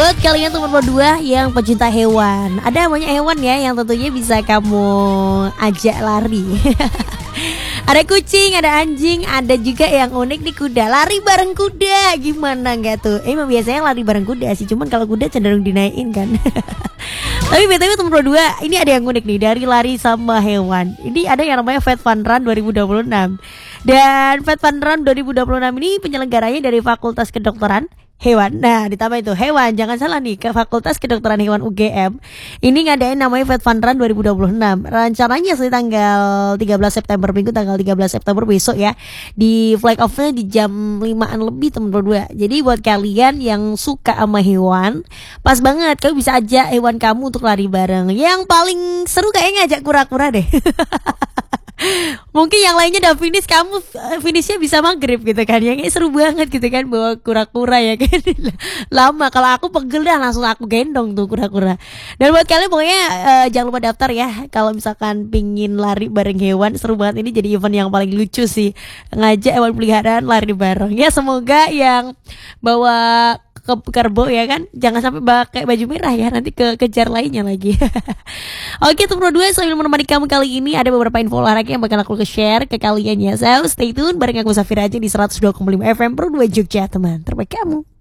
Buat kalian teman berdua yang pecinta hewan, ada banyak hewan ya yang tentunya bisa kamu ajak lari. Ada kucing, ada anjing, ada juga yang unik nih kuda. Lari bareng kuda, gimana nggak tuh? Emang biasanya lari bareng kuda sih, cuman kalau kuda cenderung dinaikin kan. Tapi BTW teman berdua, ini ada yang unik nih dari lari sama hewan. Ini ada yang namanya Vet Fun Run 2026. Dan Vet Fun Run 2026 ini penyelenggaranya dari Fakultas Kedokteran Hewan. Nah, ditambah itu hewan, jangan salah nih, ke Fakultas Kedokteran Hewan UGM. Ini ngadain namanya Vet Fun Run 2026. Rencananya sih tanggal 13 September, minggu tanggal 13 September besok ya. Di flag off-nya di jam 5-an lebih teman berdua. Jadi buat kalian yang suka sama hewan, pas banget kamu bisa ajak hewan kamu untuk lari bareng. Yang paling seru kayaknya ngajak kura-kura deh. Mungkin yang lainnya udah finish, kamu finishnya bisa maghrib gitu kan. Yang seru banget gitu kan, bawa kura-kura ya kan. Lama, kalau aku pegel dah langsung aku gendong tuh kura-kura. Dan buat kalian pokoknya jangan lupa daftar ya. Kalau misalkan pingin lari bareng hewan, seru banget, ini jadi event yang paling lucu sih. Ngajak hewan peliharaan lari bareng. Ya semoga yang bawa ke Kerbo ya kan, jangan sampai pakai baju merah ya, nanti kejar lainnya lagi. Oke teman dua, sambil menemani kamu kali ini ada beberapa info olahraga yang bakal aku share ke kalian ya. So stay tune bareng aku Safira aja di 102,5 FM Pro 2 Jogja teman terbaik kamu.